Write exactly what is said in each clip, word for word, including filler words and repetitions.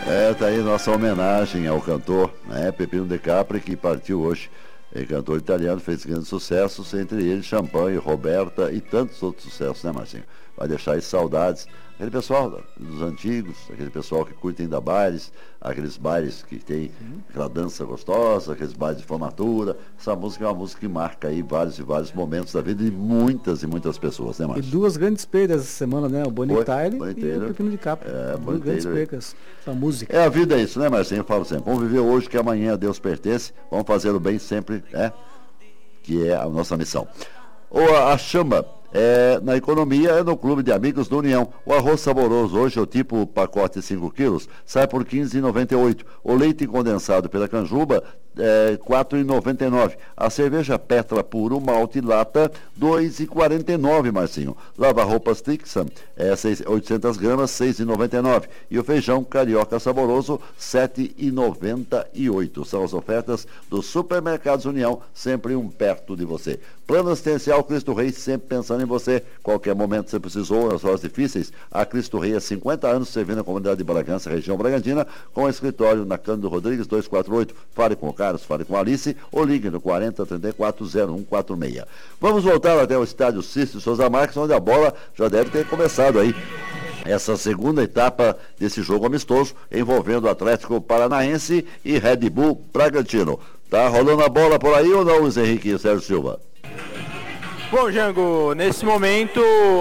É, tá aí nossa homenagem ao cantor, né, Peppino De Capri, que partiu hoje. É cantor italiano, fez grandes sucessos, entre eles Champanhe, Roberta e tantos outros sucessos, né, Marcinho? Vai deixar aí saudades. Aquele pessoal dos antigos, aquele pessoal que curte ainda bailes, aqueles bailes que tem aquela dança gostosa, aqueles bailes de formatura. Essa música é uma música que marca aí vários e vários momentos da vida de muitas e muitas pessoas, né, Márcio? E duas grandes perdas essa semana, né? O Bonnie Tyler e o Peppino De Capri. É, duas grandes perdas da música. É, a vida é isso, né, Marcinho? Eu falo sempre, vamos viver hoje que amanhã a Deus pertence, vamos fazer o bem sempre, né? Que é a nossa missão. Ou a, a chama. É, na economia é no Clube de Amigos do União. O arroz saboroso hoje, o tipo pacote cinco quilos, sai por quinze reais e noventa e oito centavos. O leite condensado pela Canjuba, é, quatro reais e noventa e nove centavos. A cerveja Petra Puro Malte Lata, dois reais e quarenta e nove centavos, Marcinho. Lava-roupas Tixan, é, oitocentas gramas, seis reais e noventa e nove centavos. E o feijão Carioca Saboroso, sete reais e noventa e oito centavos. São as ofertas dos Supermercados União, sempre um perto de você. Plano Assistencial Cristo Rei, sempre pensando em você. Qualquer momento você precisou, nas horas difíceis, a Cristo Rei há cinquenta anos, servindo a comunidade de Bragança, região Bragantina, com escritório na Cândido Rodrigues, duzentos e quarenta e oito. Fale com o Carlos, fale com a Alice, ou ligue no quarenta, trinta e quatro, zero um quatro seis. Vamos voltar até o estádio Cícero Souza Marques, onde a bola já deve ter começado aí. Essa segunda etapa desse jogo amistoso, envolvendo o Atlético Paranaense e Red Bull Bragantino. Tá rolando a bola por aí ou não, Luiz Henrique e Sérgio Silva? Bom, Jango, nesse momento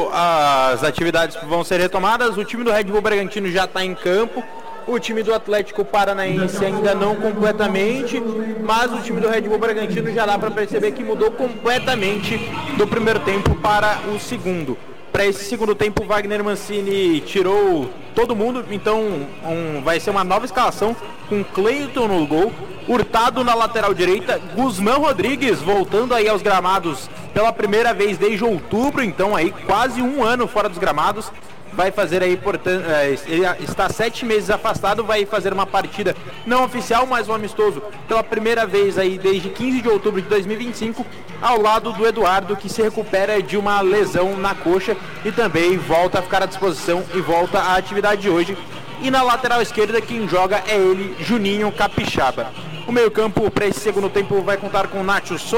as atividades vão ser retomadas. O time do Red Bull Bragantino já está em campo. O time do Atlético Paranaense ainda não completamente, mas o time do Red Bull Bragantino já dá para perceber que mudou completamente do primeiro tempo para o segundo. Para esse segundo tempo, Wagner Mancini tirou todo mundo, então um, vai ser uma nova escalação com Cleiton no gol, Hurtado na lateral direita, Guzmán Rodrigues voltando aí aos gramados pela primeira vez desde outubro, então aí quase um ano fora dos gramados. Vai fazer aí, portanto, ele está sete meses afastado, vai fazer uma partida não oficial, mas um amistoso pela primeira vez aí desde quinze de outubro de dois mil e vinte e cinco, ao lado do Eduardo, que se recupera de uma lesão na coxa e também volta a ficar à disposição e volta à atividade de hoje. E na lateral esquerda quem joga é ele, Juninho Capixaba. O meio campo para esse segundo tempo vai contar com Nacho Souza,